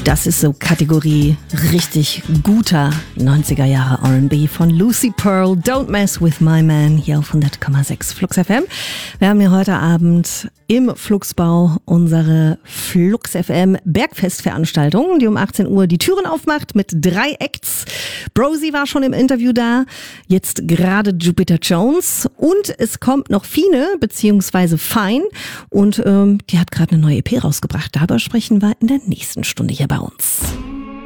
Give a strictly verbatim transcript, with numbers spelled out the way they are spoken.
Das ist so Kategorie richtig guter neunziger Jahre R and B von Lucy Pearl. Don't Mess With My Man hier auf hundert Komma sechs Flux F M. Wir haben ja heute Abend im Fluxbau unsere Flux F M Bergfest-Veranstaltung, die um achtzehn Uhr die Türen aufmacht mit drei Acts. Brosi war schon im Interview da, jetzt gerade Jupiter Jones und es kommt noch Fine beziehungsweise Fine und ähm, die hat gerade eine neue E P rausgebracht. Darüber sprechen wir in der nächsten Stunde hier bei uns.